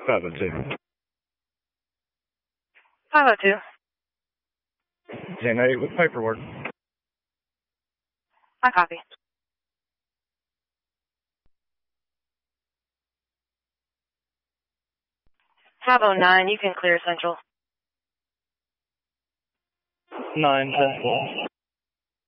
502. 502. 10-8 with paperwork. I copy. 509, you can clear Central. 9-10.